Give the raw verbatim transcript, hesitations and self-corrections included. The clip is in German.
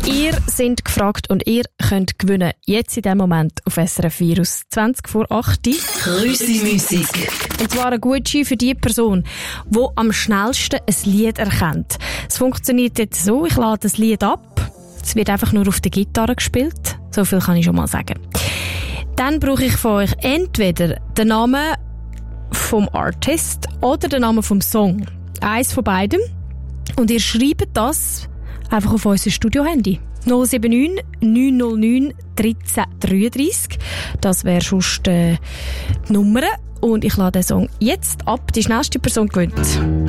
Ihr seid gefragt und ihr könnt gewinnen. Jetzt in diesem Moment auf S R F Virus zwanzig vor acht. Grüssi-Musik. Und zwar ein Gutschein für die Person, die am schnellsten ein Lied erkennt. Es funktioniert jetzt so, ich lade das Lied ab. Es wird einfach nur auf der Gitarre gespielt. So viel kann ich schon mal sagen. Dann brauche ich von euch entweder den Namen vom Artist oder den Namen vom Song. Eins von beidem. Und ihr schreibt das einfach auf unser Studio-Handy. null sieben neun neun null neun eins drei drei drei. Das wäre sonst äh, die Nummer. Und ich lade den Song jetzt ab. Die schnellste Person gewinnt.